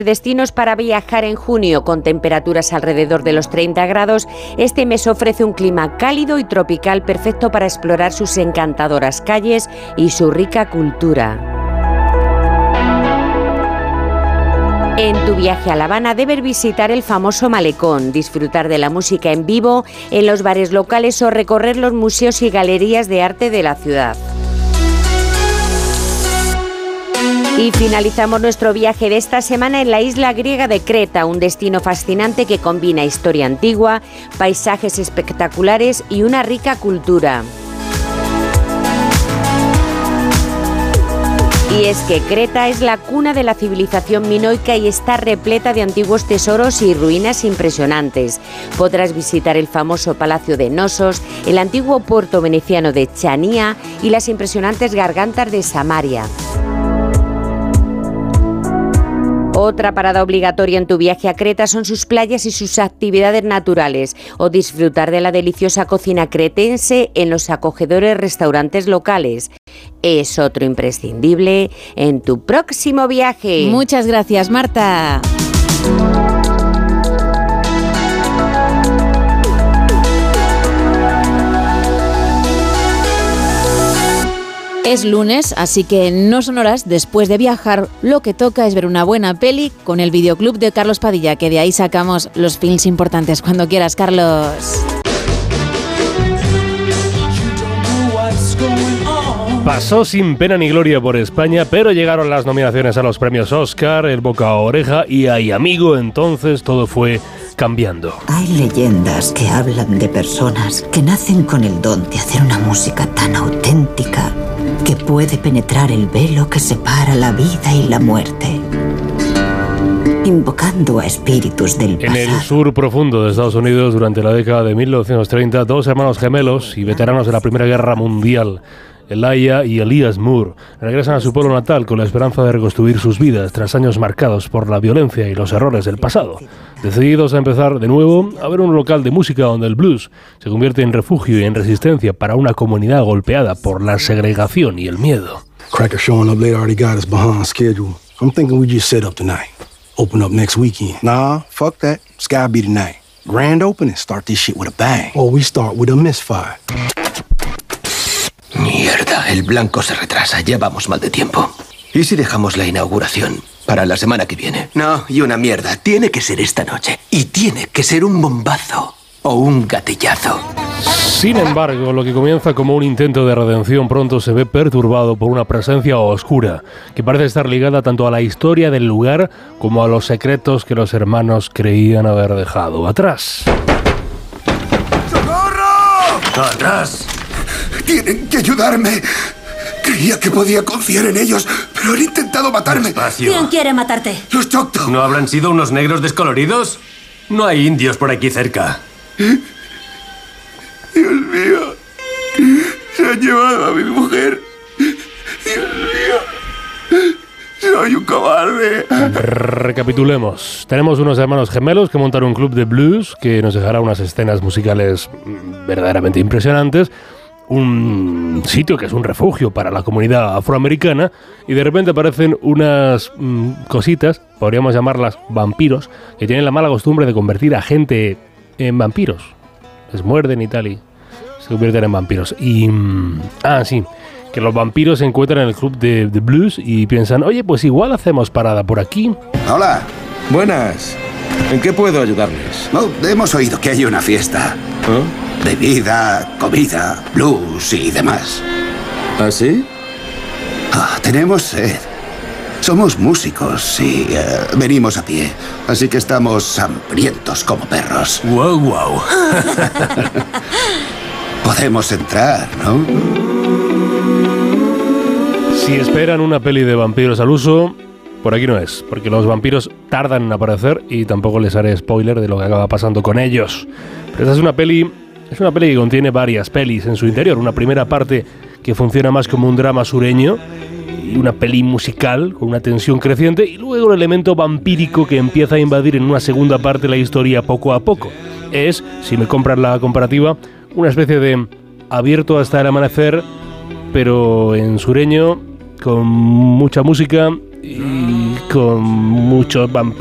Destinos para viajar en junio con temperaturas alrededor de los 30 grados, este mes ofrece un clima cálido y tropical perfecto para explorar sus encantadoras calles y su rica cultura. En tu viaje a La Habana debes visitar el famoso Malecón, disfrutar de la música en vivo en los bares locales o recorrer los museos y galerías de arte de la ciudad. Y finalizamos nuestro viaje de esta semana en la isla griega de Creta, un destino fascinante que combina historia antigua, paisajes espectaculares y una rica cultura. Y es que Creta es la cuna de la civilización minoica y está repleta de antiguos tesoros y ruinas impresionantes. Podrás visitar el famoso Palacio de Knossos, el antiguo puerto veneciano de Chania y las impresionantes gargantas de Samaria. Otra parada obligatoria en tu viaje a Creta son sus playas y sus actividades naturales, o disfrutar de la deliciosa cocina cretense en los acogedores restaurantes locales. Es otro imprescindible en tu próximo viaje. Muchas gracias, Marta. Es lunes, así que no son horas después de viajar. Lo que toca es ver una buena peli con el videoclub de Carlos Padilla, que de ahí sacamos los films importantes. Cuando quieras, Carlos. Pasó sin pena ni gloria por España, pero llegaron las nominaciones a los premios Oscar, el boca a oreja y ay amigo, entonces todo fue cambiando. Hay leyendas que hablan de personas que nacen con el don de hacer una música tan auténtica que puede penetrar el velo que separa la vida y la muerte, invocando a espíritus del pasado. En el sur profundo de Estados Unidos, durante la década de 1930, dos hermanos gemelos y veteranos de la Primera Guerra Mundial, Elijah y Elias Moore, regresan a su pueblo natal con la esperanza de reconstruir sus vidas tras años marcados por la violencia y los errores del pasado. Decididos a empezar de nuevo, a ver un local de música donde el blues se convierte en refugio y en resistencia para una comunidad golpeada por la segregación y el miedo. Cracker showing up late already got us behind schedule. I'm thinking we just set up tonight. Open up next weekend. Nah, fuck that. It's gotta be tonight. Grand opening, start this shit with a bang. Or we start with a misfire. Mierda, el blanco se retrasa, ya vamos mal de tiempo. ¿Y si dejamos la inauguración para la semana que viene? No, y una mierda, tiene que ser esta noche. Y tiene que ser un bombazo o un gatillazo. Sin embargo, lo que comienza como un intento de redención pronto se ve perturbado por una presencia oscura, que parece estar ligada tanto a la historia del lugar como a los secretos que los hermanos creían haber dejado atrás. ¡Socorro! ¡Atrás! ¡Tienen que ayudarme! Creía que podía confiar en ellos, pero han intentado matarme. Despacio. ¿Quién quiere matarte? ¡Los Choctaw! ¿No habrán sido unos negros descoloridos? No hay indios por aquí cerca. ¡Dios mío! ¡Se han llevado a mi mujer! ¡Dios mío! ¡Soy un cobarde! Recapitulemos. Tenemos unos hermanos gemelos que montan un club de blues que nos dejará unas escenas musicales verdaderamente impresionantes. Un sitio que es un refugio para la comunidad afroamericana y de repente aparecen unas cositas, podríamos llamarlas vampiros, que tienen la mala costumbre de convertir a gente en vampiros. Les muerden y tal y se convierten en vampiros. Y... sí, que los vampiros se encuentran en el club de blues y piensan, oye, pues igual hacemos parada por aquí. Hola. Buenas. ¿En qué puedo ayudarles? No, hemos oído que hay una fiesta. ¿Ah? Bebida, comida, blues y demás. ¿Ah, sí? Tenemos sed. Somos músicos y venimos a pie. Así que estamos hambrientos como perros. ¡Wow, wow! Podemos entrar, ¿no? Si esperan una peli de vampiros al uso, por aquí no es, porque los vampiros tardan en aparecer y tampoco les haré spoiler de lo que acaba pasando con ellos. Pero esta es una peli que contiene varias pelis en su interior. Una primera parte que funciona más como un drama sureño y una peli musical con una tensión creciente y luego el elemento vampírico que empieza a invadir en una segunda parte la historia poco a poco. Es, si me compran la comparativa, una especie de Abierto hasta el amanecer, pero en sureño, con mucha música y con muchos vampiros